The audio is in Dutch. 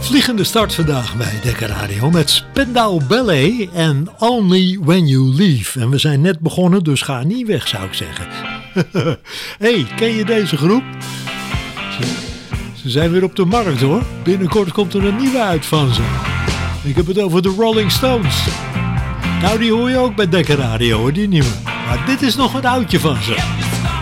Vliegende start vandaag bij Dekker Radio met Spandau Ballet en Only When You Leave. En we zijn net begonnen, dus ga niet weg, zou ik zeggen. Hey, ken je deze groep? Ze zijn weer op de markt hoor. Binnenkort komt er een nieuwe uit van ze. Ik heb het over de Rolling Stones. Nou, die hoor je ook bij Dekker Radio, die nieuwe. Maar dit is nog een oudje van ze.